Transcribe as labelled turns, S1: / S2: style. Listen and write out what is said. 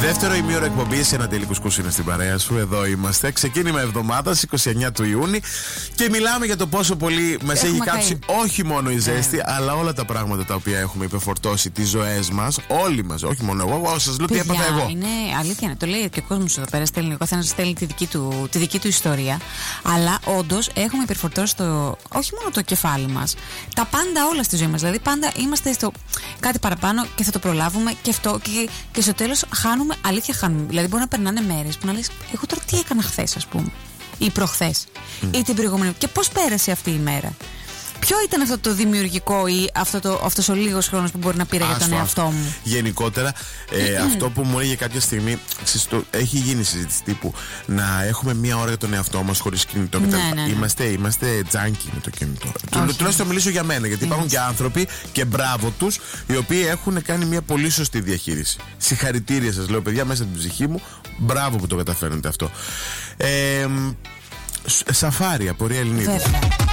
S1: Δεύτερο ημίωρο εκπομπή, ένα τελικό κουσκούς είναι στην παρέα σου. Εδώ είμαστε. Ξεκίνημα εβδομάδα 29 του Ιούνιου και μιλάμε για το πόσο πολύ μας έχει κάψει όχι μόνο η ζέστη, αλλά όλα τα πράγματα τα οποία έχουμε υπεφορτώσει τις ζωές μας. Όλοι μας, όχι μόνο εγώ. Σας λέω τι έπαθα εγώ.
S2: Είναι αλήθεια, το λέει και ο κόσμος εδώ πέρα. Στέλνει, ο καθένας στέλνει τη δική του ιστορία. Αλλά όντως έχουμε υπερφορτώσει όχι μόνο το κεφάλι μας, τα πάντα όλα στη ζωή μας. Δηλαδή, πάντα είμαστε στο κάτι παραπάνω και θα το προλάβουμε και αυτό. Και στο τέλος χάνουμε, αλήθεια χάνουμε. Δηλαδή, μπορεί να περνάνε μέρες που να λες, εγώ τώρα τι έκανα χθες, ας πούμε, ή προχθές, ή την προηγούμενη. Και πώς πέρασε αυτή η μέρα. Ποιο ήταν αυτό το δημιουργικό ή αυτός ο λίγος χρόνος που μπορεί να πήρε για τον εαυτό μου.
S1: Γενικότερα, αυτό που μου έλεγε κάποια στιγμή, έχει γίνει συζήτηση τύπου να έχουμε μία ώρα για τον εαυτό μας χωρίς κινητό κτλ. Είμαστε τζάνκι με το κινητό. Τουλάχιστον μιλήσω για μένα, γιατί υπάρχουν και άνθρωποι και μπράβο τους, οι οποίοι έχουν κάνει μία πολύ σωστή διαχείριση. Συγχαρητήρια σας λέω, παιδιά, μέσα από την ψυχή μου. Μπράβο που το καταφέρνετε αυτό. Σαφάρι, απορία Ελληνίδου.